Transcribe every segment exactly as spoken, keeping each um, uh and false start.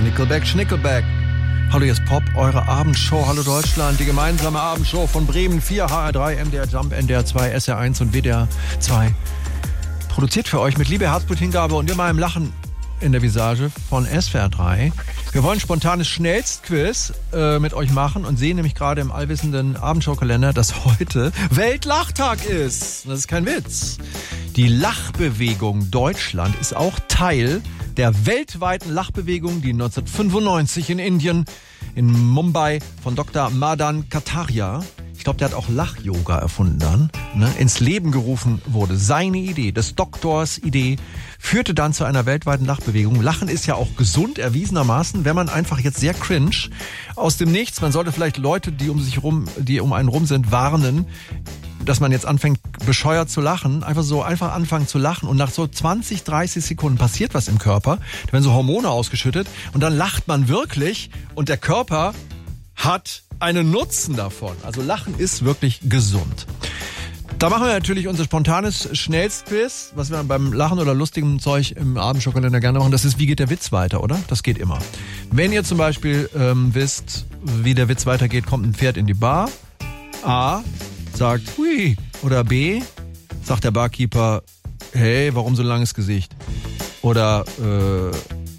Nickelback, Schnickelback. Hallo, hier ist Pop, eure Abendshow. Hallo Deutschland, die gemeinsame Abendshow von Bremen vier, H R drei, M D R Jump, N D R zwei, S R eins und W D R zwei. Produziert für euch mit Liebe, Herzblut, Hingabe und immer einem Lachen in der Visage von S W R drei. Wir wollen spontanes Schnellstquiz äh, mit euch machen und sehen nämlich gerade im allwissenden Abendshow-Kalender, dass heute Weltlachtag ist. Das ist kein Witz. Die Lachbewegung Deutschland ist auch Teil der weltweiten Lachbewegung, die neunzehnhundertfünfundneunzig in Indien, in Mumbai von Doktor Madan Kataria, ich glaube, der hat auch Lach-Yoga erfunden dann, ne, ins Leben gerufen wurde. Seine Idee, des Doktors Idee, führte dann zu einer weltweiten Lachbewegung. Lachen ist ja auch gesund, erwiesenermaßen, wenn man einfach jetzt sehr cringe aus dem Nichts, man sollte vielleicht Leute, die um sich rum, die um einen rum sind, warnen, dass man jetzt anfängt, bescheuert zu lachen, einfach so einfach anfangen zu lachen und nach so zwanzig, dreißig Sekunden passiert was im Körper, da werden so Hormone ausgeschüttet und dann lacht man wirklich und der Körper hat einen Nutzen davon. Also Lachen ist wirklich gesund. Da machen wir natürlich unser spontanes Schnellstquiz, was wir beim Lachen oder lustigem Zeug im Abendshow-Kalender gerne machen. Das ist, wie geht der Witz weiter, oder? Das geht immer. Wenn ihr zum Beispiel ähm, wisst, wie der Witz weitergeht, kommt ein Pferd in die Bar. A, sagt hui. Oder B, sagt der Barkeeper, hey, warum so ein langes Gesicht? Oder äh,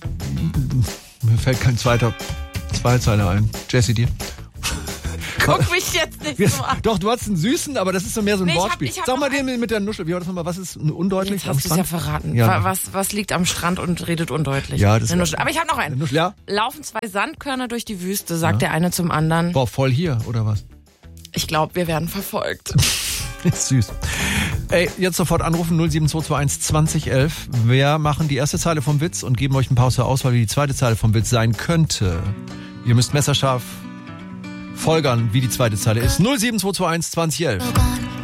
mir fällt kein zweiter Zweizeiler ein. Jessie, dir? Guck mich jetzt nicht so an. Doch, du hast einen süßen, aber das ist so mehr so ein nee, Wortspiel. Ich hab, ich hab Sag mal den mit der Nuschel. Wie war das nochmal? Was ist undeutlich jetzt am hast Strand? Hast du ja verraten. Ja. Was, was liegt am Strand und redet undeutlich? Ja, das ist Aber ich habe noch einen. Nuschel, ja? Laufen zwei Sandkörner durch die Wüste, sagt ja. der eine zum anderen. Boah, voll hier, oder was? Ich glaube, wir werden verfolgt. Ist süß. Ey, jetzt sofort anrufen null sieben zwei zwei eins zwanzig elf. Wir machen die erste Zeile vom Witz und geben euch ein paar zur Auswahl, wie die zweite Zeile vom Witz sein könnte. Ihr müsst messerscharf folgern, wie die zweite Zeile ist. null sieben zwei zwei eins zwanzig elf.